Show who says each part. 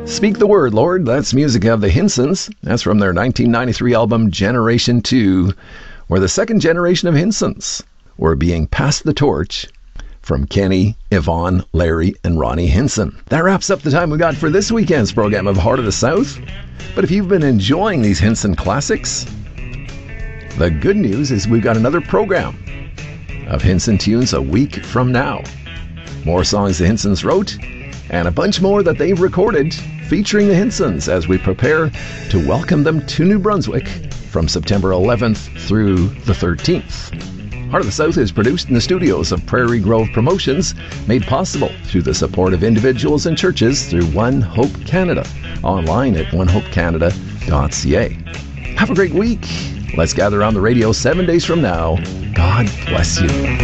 Speaker 1: Speak the Word, Lord. That's music of the Hinsons. That's from their 1993 album Generation 2, where the second generation of Hinsons were being passed the torch from Kenny, Yvonne, Larry, and Ronnie Hinson. That wraps up the time we got for this weekend's program of Heart of the South. But if you've been enjoying these Hinson classics, the good news is we've got another program of Hinson tunes a week from now. More songs the Hinsons wrote, and a bunch more that they've recorded featuring the Hinsons as we prepare to welcome them to New Brunswick from September 11th through the 13th. Heart of the South is produced in the studios of Prairie Grove Promotions, made possible through the support of individuals and churches through One Hope Canada, online at onehopecanada.ca. Have a great week. Let's gather on the radio 7 days from now. God bless you.